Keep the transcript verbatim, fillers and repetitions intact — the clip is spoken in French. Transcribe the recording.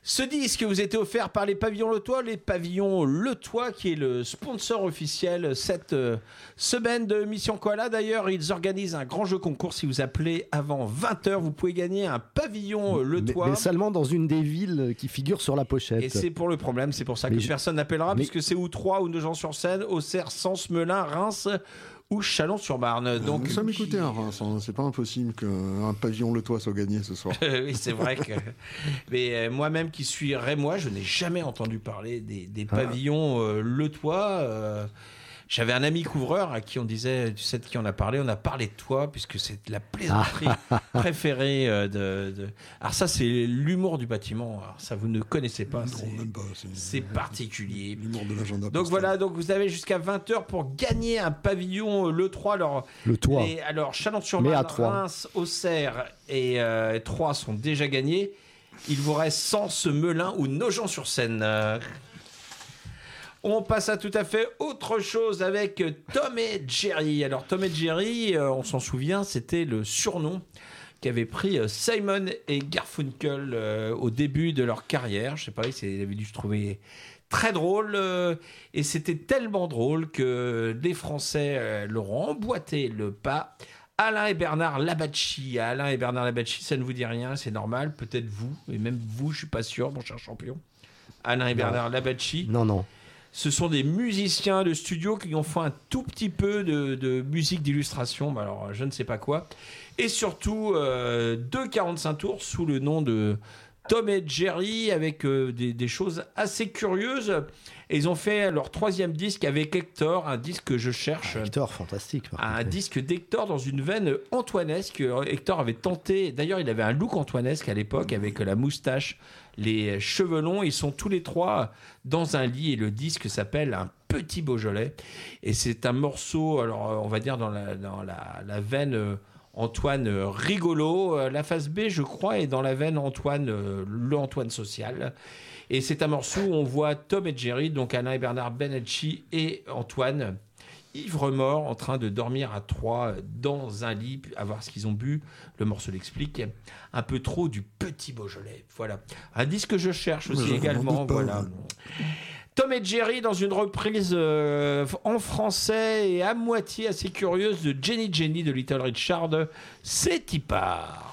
Ce disque vous était offert par les Pavillons Le Toit, les Pavillons Le Toit qui est le sponsor officiel cette euh, semaine de Mission Koala. D'ailleurs, ils organisent un grand jeu concours. Si vous appelez avant vingt heures, vous pouvez gagner un Pavillon Le mais, Toit. Mais seulement dans une des villes qui figure sur la pochette. Et c'est pour le problème, c'est pour ça que mais personne je... n'appellera, mais... puisque c'est ou Troyes ou Nogent-sur-Seine, Auxerre, Sens, Melun, Reims ou Chalon-sur-Marne. Donc, nous sommes écoutés à Reims, hein. C'est pas impossible qu'un Pavillon Le Toit soit gagné ce soir. Oui, c'est vrai que. Mais euh, moi-même qui suis rémois, je n'ai jamais entendu parler des, des pavillons euh, Le Toit. Euh, J'avais un ami couvreur à qui on disait, tu sais de qui on a parlé, on a parlé de toi, puisque c'est la plaisanterie préférée euh, de, de. Alors, ça, c'est l'humour du bâtiment. Alors, ça, vous ne connaissez pas. Non, c'est, même pas. C'est, c'est particulier. L'humour de l'agenda. Donc, postal. Voilà, donc vous avez jusqu'à vingt heures pour gagner un pavillon Le Toit. Alors, Le Toit. Les, alors, Chalon-sur-Marne, Reims, Auxerre et euh, Troyes sont déjà gagnés. Il vous reste Sens, Melun ou Nogent-sur-Seine. Euh, On passe à tout à fait autre chose avec Tom et Jerry. Alors Tom et Jerry, euh, on s'en souvient, c'était le surnom qu'avaient pris euh, Simon et Garfunkel euh, au début de leur carrière. Je sais pas, ils avaient dû se trouver très drôle euh, et c'était tellement drôle que les Français euh, leur ont emboîté le pas. Alain et Bernard Labacci. Alain et Bernard Labacci, ça ne vous dit rien, c'est normal. Peut-être vous, et même vous, je suis pas sûr, mon cher champion. Alain et Bernard non. Labacci. Non, non. Ce sont des musiciens de studio qui ont fait un tout petit peu de, de musique d'illustration, alors je ne sais pas quoi. Et surtout, euh, deux quarante-cinq tours sous le nom de Tom et Jerry, avec euh, des, des choses assez curieuses. Et ils ont fait leur troisième disque avec Hector, un disque que je cherche. Ah, Hector, fantastique. Un disque d'Hector dans une veine antoinesque. Hector avait tenté, d'ailleurs il avait un look antoinesque à l'époque, avec la moustache, les cheveux longs. Ils sont tous les trois dans un lit et le disque s'appelle Un Petit Beaujolais. Et c'est un morceau, alors on va dire dans la, dans la, la veine Antoine rigolo. La face B, je crois, est dans la veine Antoine, le Antoine social. Et c'est un morceau où on voit Tom et Jerry, donc Alain et Bernard Benacci et Antoine, ivres morts, en train de dormir à trois dans un lit, à voir ce qu'ils ont bu. Le morceau l'explique. Un peu trop du Petit Beaujolais. Voilà. Un disque que je cherche aussi je également. Voilà. Tom et Jerry dans une reprise euh, en français et à moitié assez curieuse de Jenny Jenny de Little Richard. C'est y part.